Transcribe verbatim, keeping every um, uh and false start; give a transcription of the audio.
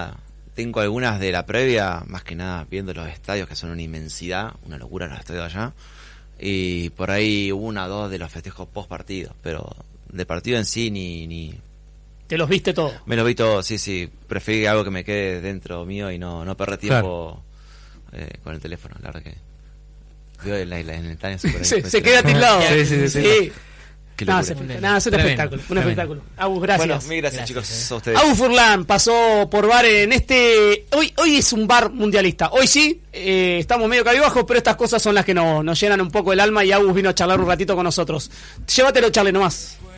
tengo algunas de la previa, más que nada viendo los estadios que son una inmensidad, una locura los estadios allá. Y por ahí una o dos de los festejos post partido, pero de partido en sí ni... ni ¿Te los viste todo? Me los vi todo, sí, sí. Preferí algo que me quede dentro mío y no, no perder tiempo claro. eh, con el teléfono, la verdad que... Veo en, la, en, el estadio super se, se queda tildado. Sí, sí, sí. sí. Nada, es un espectáculo, un espectáculo. Agus, gracias. Bueno, mil gracias, gracias chicos, eh. a ustedes. Agus Furlan pasó por bar en este... Hoy hoy es un bar mundialista. Hoy sí, eh, estamos medio cabizbajos, pero estas cosas son las que nos, nos llenan un poco el alma y Agus vino a charlar un ratito con nosotros. Llévatelo, Charlie, nomás.